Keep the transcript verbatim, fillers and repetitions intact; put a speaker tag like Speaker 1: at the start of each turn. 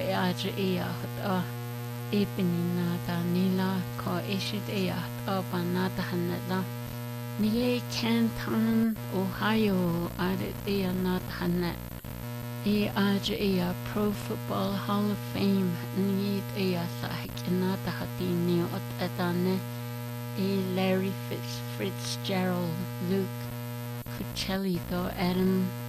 Speaker 1: aja iyaht a epenina da nila ko ishit iyaht a banata hanada. Niye Canton, Ohio added iyanat hanet. E aja iya Pro Football Hall of Fame niyit iya sahik inata hatini ot etane. E Larry Fitz Fitzgerald, Luke Cuccelli, Adam